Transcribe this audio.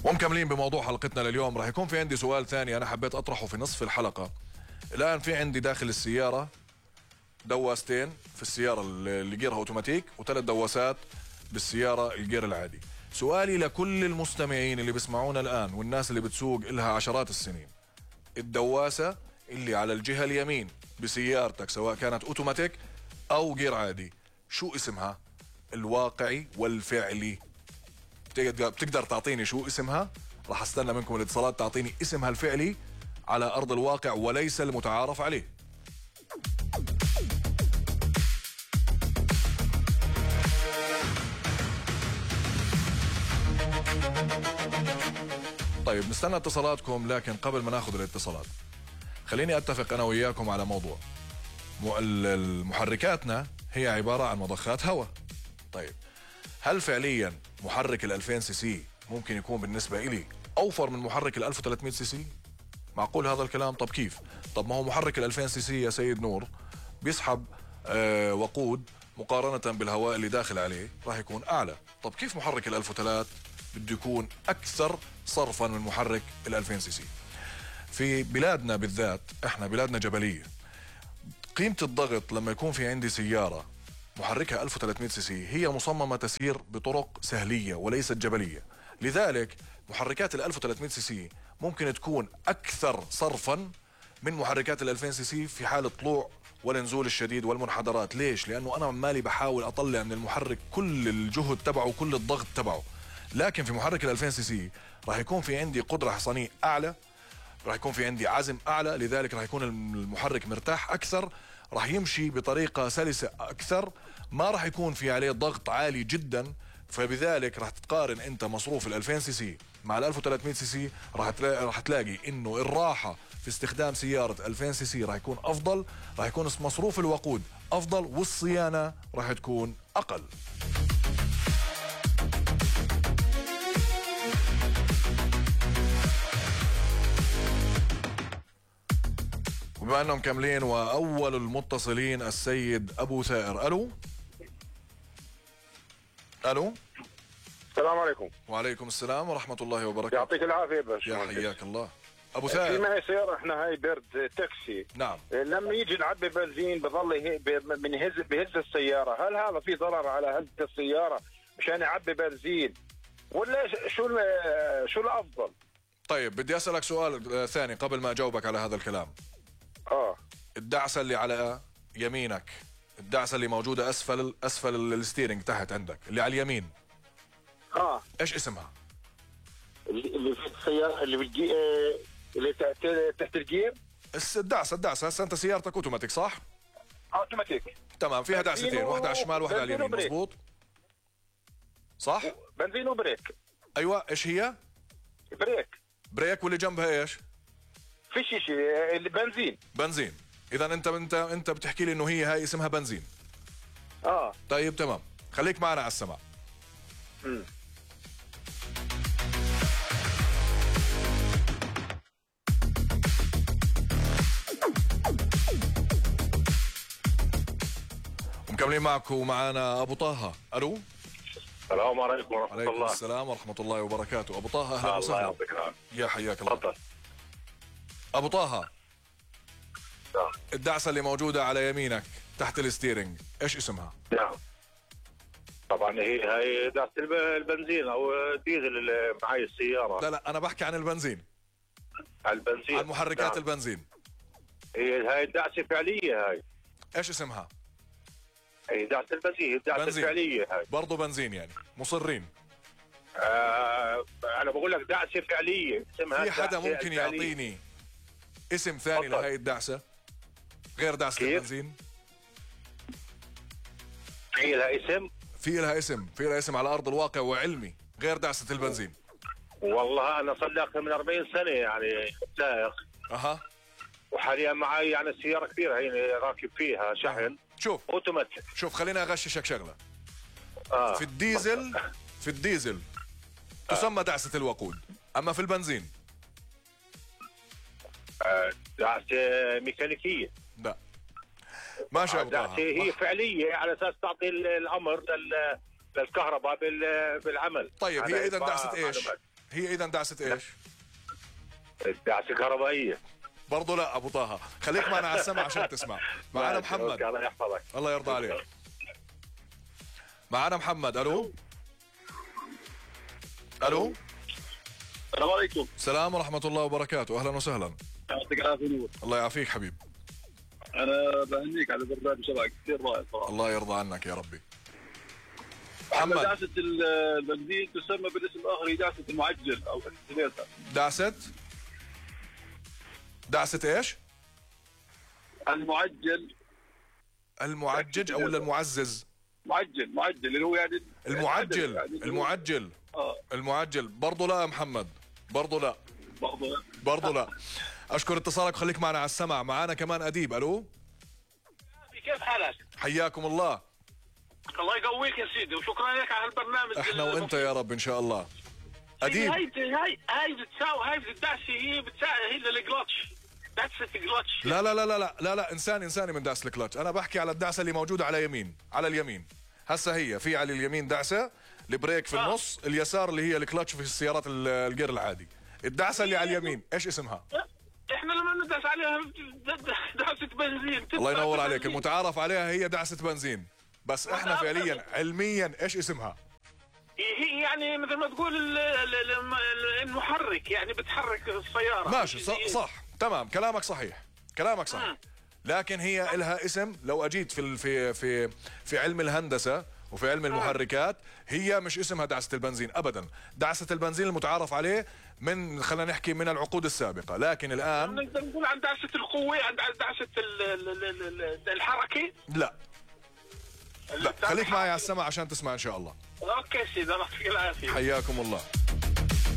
ومكملين بموضوع حلقتنا لليوم. راح يكون في عندي سؤال ثاني أنا حبيت أطرحه في نصف الحلقة. الآن في عندي داخل السيارة دواستين في السيارة اللي جيرها أوتوماتيك، وثلاث دواسات بالسيارة الجير العادي. سؤالي لكل المستمعين اللي بيسمعونا الآن والناس اللي بتسوق إلها عشرات السنين، الدواسة اللي على الجهة اليمين بسيارتك سواء كانت أوتوماتيك أو جير عادي شو اسمها؟ الواقعي والفعلي. بتقدر تعطيني شو اسمها؟ راح استنى منكم الاتصالات تعطيني اسمها الفعلي على أرض الواقع وليس المتعارف عليه. طيب نستنى اتصالاتكم، لكن قبل ما ناخذ الاتصالات خليني اتفق انا وياكم على موضوع. محركاتنا هي عبارة عن مضخات هواء. طيب هل فعليا محرك ال2000 سي سي ممكن يكون بالنسبة إلي أوفر من محرك ال1300 سي سي؟ معقول هذا الكلام؟ طب كيف؟ طب ما هو محرك ال2000 سي سي يا سيد نور بيسحب وقود مقارنة بالهواء اللي داخل عليه راح يكون أعلى. طب كيف محرك ال1003 بده يكون أكثر صرفا من محرك ال2000 سي سي؟ في بلادنا بالذات، احنا بلادنا جبلية، قيمة الضغط لما يكون في عندي سيارة محركها 1300 سي سي هي مصممة تسير بطرق سهلية وليست جبلية، لذلك محركات ال 1300 سي سي ممكن تكون أكثر صرفا من محركات ال 2000 سي سي في حال الطلوع والنزول الشديد والمنحدرات. ليش؟ لأنه أنا عمالي بحاول أطلع من المحرك كل الجهد تبعه وكل الضغط تبعه، لكن في محرك ال 2000 سي سي راح يكون في عندي قدرة حصانية أعلى، راح يكون في عندي عزم أعلى، لذلك راح يكون المحرك مرتاح أكثر، راح يمشي بطريقة سلسة أكثر، ما راح يكون في عليه ضغط عالي جدا. فبذلك راح تقارن انت مصروف ال 2000 سي سي مع ال 1300 سي سي راح تلاقي انه الراحة في استخدام سيارة 2000 سي سي راح يكون افضل، راح يكون مصروف الوقود افضل، والصيانة راح تكون اقل. وبما انهم كاملين، واول المتصلين السيد ابو ثائر. الو الو. السلام عليكم. وعليكم السلام ورحمة الله وبركاته. يعطيك العافية باش. يا حياك الله. أبو ثائر، في معي سيارة احنا هاي بيرد تاكسي. نعم. لما يجي نعبي بنزين بظل بهز السيارة، هل هذا في ضرر على هزة السيارة مشان يعبي بنزين، ولا شو الأفضل؟ طيب بدي أسألك سؤال ثاني قبل ما أجاوبك على هذا الكلام. الدعسة اللي على يمينك، الدعسة اللي موجودة أسفل الستيرنج تحت عندك اللي على اليمين، ايش اسمها؟ اللي في السيارة اللي تحت الجير. الدعسة هسه انت سيارتك اوتوماتيك صح؟ اوتوماتيك تمام، فيها دعستين، واحدة على الشمال واحدة على اليمين، مظبوط؟ صح؟ بنزين وبريك. ايوه، ايش هي؟ بريك واللي جنبها ايش؟ في شيء بنزين. اذا انت بتحكي لي انه هاي اسمها بنزين. طيب تمام، خليك معنا على السماع. مكملين معكم ومعنا ابو طه. الو. السلام عليكم ورحمة الله. وعليكم السلام ورحمة الله وبركاته. ابو طه اهلا وسهلا. الله يعطيك العافية. يا حياك الله. تفضل ابو طه. الدعسة اللي موجودة على يمينك تحت الستيرنج ايش اسمها؟ نعم طبعا هي دعسة البنزين او الديزل اللي معي السيارة. لا انا بحكي عن البنزين. على البنزين، عن محركات نعم. البنزين هاي الدعسة فعلية. هاي ايش اسمها؟ هي دعسة البنزين، الدعسة الفعلية. هاي برضو بنزين يعني مصرين. انا بقول لك دعسة فعلية اسمها. في حدا ممكن يعطيني اسم ثاني لهي الدعسة غير دعسة البنزين؟ في لها اسم على أرض الواقع وعلمي غير دعسة البنزين. والله أنا صار لي أكثر من 40 سنة يعني سائق. وحاليا معي يعني السيارة كبيرة هي راكب فيها شحن. شوف اوتوماتيك. شوف خليني أغششك شغلة. في الديزل تسمى دعسة الوقود، أما في البنزين دعسة ميكانيكية. لا ماشي يا دعسة هي فعلية على أساس تعطي الأمر للكهرباء بالعمل. طيب هي إذا دعسة إيش؟ هي اذا دعسه ايش؟ الدعسه كهربائيه. برضه لا ابو طه، خليك معنا على السمع عشان تسمع. معنا محمد. الله يحفظك. الله يرضى عليك. معنا محمد. الو الو. السلام عليكم. السلام ورحمة الله وبركاته، أهلا وسهلا. يعطيك العافية نور. الله يعافيك حبيب. أنا بهنيك على برنامج شباب كثير رائع صراحة. الله يرضى عنك يا ربي. محمد. محمد. دعسة البنزين تسمى بالاسم الآخر هي دعسة المعجل أو انسليتر. دعسة ايش؟ المعجل. المعجج أو ولا المعزز؟ معجل اللي هو يعني المعجل. يعني المعجل. المعجل برضه لا يا محمد، برضه لا. برضه لا. أشكر اتصالك وخليك معنا على السمع. معنا كمان أديب. ألو. كيف حالك؟ حياكم الله. الله يقويك يا سيدي وشكرا لك على البرنامج. احنا وانت يا رب ان شاء الله. أديب. هاي بتساوي هاي الدعسة هي بتساوي هي للكلتش. دعسة الكلتش. لا لا لا لا لا لا، انساني من دعسة الكلتش. انا بحكي على الدعسة اللي موجودة على يمين، على اليمين. هسه هي في على اليمين دعسة، البريك في النص، اليسار اللي هي الكلتش في السيارات الجير العادي. الدعسة اللي على اليمين ايش اسمها؟ احنا لما ندعس عليها دعسة بنزين. الله ينور عليك، المتعارف عليها هي دعسة بنزين، بس احنا فعليا علميا ايش اسمها؟ هي يعني مثل ما تقول المحرك، يعني بتحرك السيارة. ماشي صح تمام، كلامك صحيح، كلامك صحيح. لكن هي لها اسم. لو اجيت في علم الهندسة وفي علم المحركات، هي مش اسمها دعسة البنزين ابدا. دعسة البنزين المتعارف عليه خلينا نحكي من العقود السابقة، لكن الان نقدر نقول عن دعسة القوة، عن دعسة الحركة. لا خليك معي على السمع عشان تسمع ان شاء الله. اوكي سيدي، الله يعطيك العافية. حياكم الله.